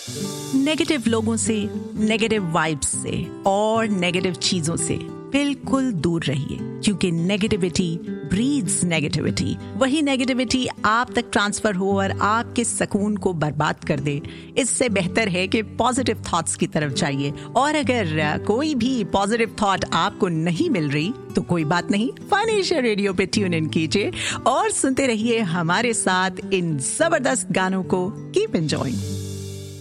Negative लोगों से, negative vibes से और नेगेटिव चीजों से बिल्कुल दूर रहिए, क्योंकि नेगेटिविटी ब्रीड्स नेगेटिविटी। वही नेगेटिविटी आप तक ट्रांसफर हो और आपके सुकून को बर्बाद कर दे। इससे बेहतर है कि पॉजिटिव थॉट्स की तरफ जाइए। और अगर कोई भी पॉजिटिव थॉट आपको नहीं मिल रही तो कोई बात नहीं, फन एशिया रेडियो पे ट्यून इन कीजिए और सुनते रहिए हमारे साथ इन जबरदस्त गानों को। Keep enjoying.